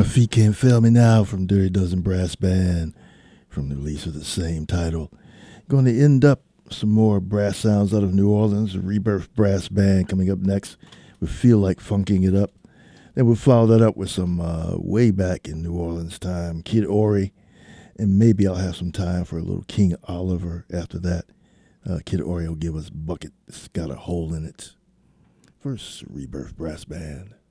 Feet Can't Fail Me Now from Dirty Dozen Brass Band from the release of the same title. Going to end up some more brass sounds out of New Orleans. The Rebirth Brass Band coming up next. We Feel Like Funking It Up. Then we'll follow that up with some way back in New Orleans time, Kid Ory. And maybe I'll have some time for a little King Oliver after that. Kid Ory will give us Bucket. It's got a hole in it. First, Rebirth Brass Band.